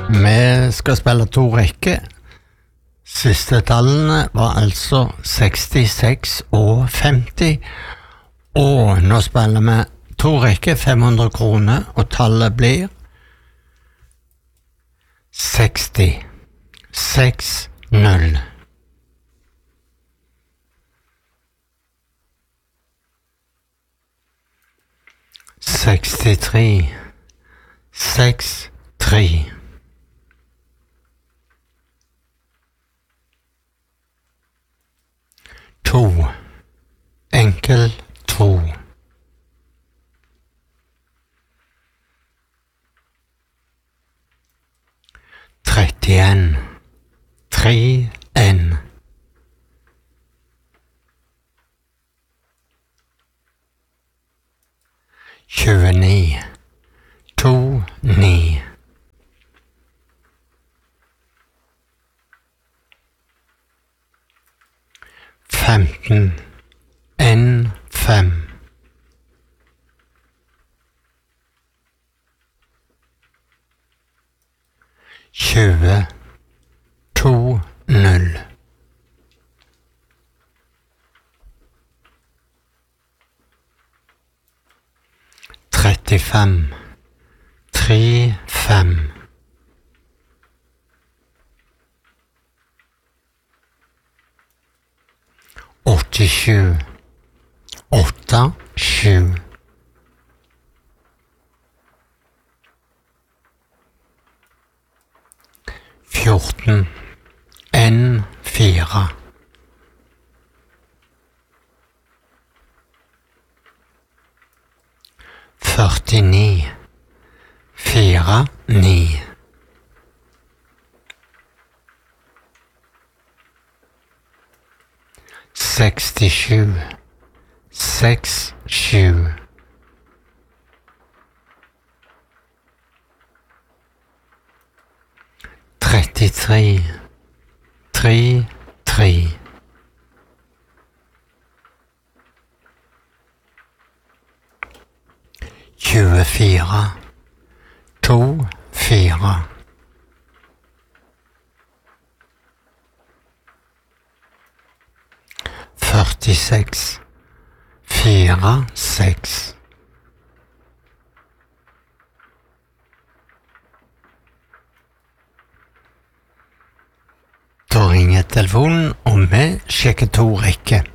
Vi skal spille to rekker. Siste tallene var altså 66 og 50. Og nå spiller vi to rekker, 500 kroner, og tallet blir 60. 6-0. Sekstitre, 6-3. To, enkel, to. Trettien, 3-1. Tjueni, 2-9. Femten, 1-5. Tjue, 2-0. Trettifem, 3-5. Åttisju, 8-7. Fjorten, 1-4. Førtini, 4-9. Sekstisju, 6-7. Trettitre, 3-3. Tjuefire, 2-4. Førtiseks, 4-6. Da ringer telefonen, og vi sjekker to rekker.